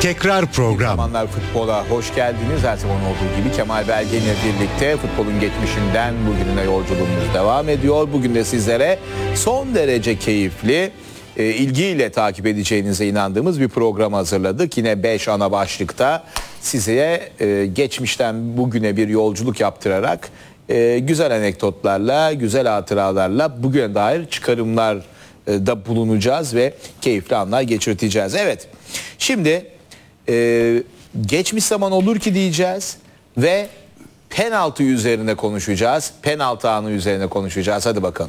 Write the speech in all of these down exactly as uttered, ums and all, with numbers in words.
Tekrar program. Zamanlar futbola hoş geldiniz. Her zaman olduğu gibi Kemal Belge ile birlikte futbolun geçmişinden bugününe yolculuğumuz devam ediyor. Bugün de sizlere son derece keyifli, e, ilgiyle takip edeceğinize inandığımız bir program hazırladık. Yine beş ana başlıkta size e, geçmişten bugüne bir yolculuk yaptırarak e, güzel anekdotlarla, güzel hatıralarla bugüne dair çıkarımlar e, da bulunacağız ve keyifli anlar geçirteceğiz. Evet, şimdi e, geçmiş zaman olur ki diyeceğiz ve penaltı üzerine konuşacağız. Penaltı anı üzerine konuşacağız. Hadi bakalım.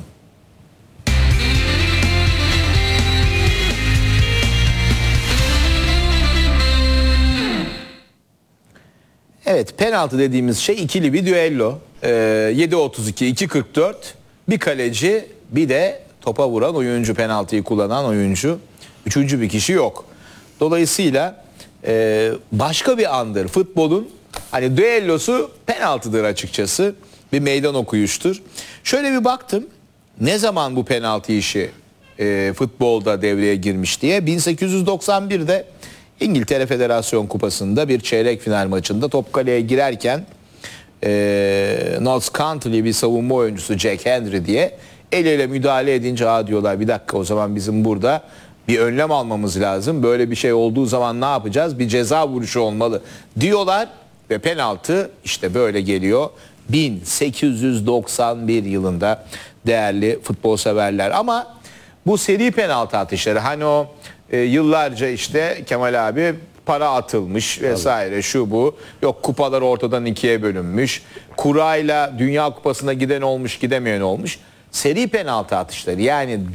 Evet, penaltı dediğimiz şey ikili bir düello. Ee, yedi otuz iki, iki kırk dört, bir kaleci bir de topa vuran oyuncu, penaltıyı kullanan oyuncu. Üçüncü bir kişi yok. Dolayısıyla e, başka bir andır. Futbolun hani düellosu penaltıdır açıkçası. Bir meydan okuyuştur. Şöyle bir baktım. Ne zaman bu penaltı işi e, futbolda devreye girmiş diye. bin sekiz yüz doksan birde İngiltere Federasyon Kupası'nda bir çeyrek final maçında top kaleye girerken e, Notts County bir savunma oyuncusu Jack Hendry diye el ele müdahale edince ha diyorlar, bir dakika, o zaman bizim burada bir önlem almamız lazım. Böyle bir şey olduğu zaman ne yapacağız? Bir ceza vuruşu olmalı diyorlar ve penaltı işte böyle geliyor. bin sekiz yüz doksan bir yılında değerli futbol severler. Ama bu seri penaltı atışları, hani o e, yıllarca işte Kemal abi para atılmış vesaire, şu bu, yok kupalar ortadan ikiye bölünmüş, kurayla Dünya Kupası'na giden olmuş, gidemeyen olmuş. Seri penaltı atışları, yani